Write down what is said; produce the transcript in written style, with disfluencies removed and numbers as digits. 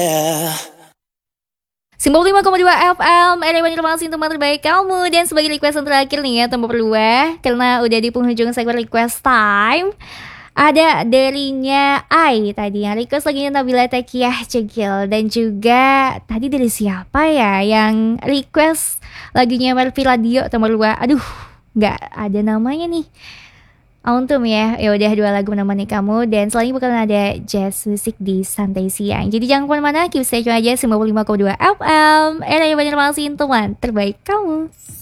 Simbol 5,2 FM, era informasi teman terbaik kamu. Dan sebagai request yang terakhir nih ya, tanpa perlu karena udah di penghujung segmen request time, ada darinya Ai tadi yang request lagunya Nabila Tekiyah Cegil. Dan juga tadi dari siapa ya yang request lagunya Melvi Radio tanpa perlu. Aduh, nggak ada namanya nih. Untung ya udah dua lagu menemani kamu. Dan selanjutnya bakalan ada jazz musik di santai siang. Jadi jangan kemana-mana, keep stay tune aja 95,2 FM. Era yang banyak masih teman terbaik kamu.